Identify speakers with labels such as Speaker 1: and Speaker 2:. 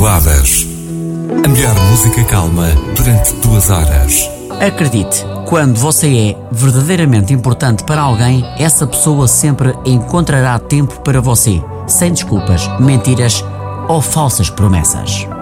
Speaker 1: Baladas. A melhor música calma durante 2 horas.
Speaker 2: Acredite, quando você é verdadeiramente importante para alguém, essa pessoa sempre encontrará tempo para você, sem desculpas, mentiras ou falsas promessas.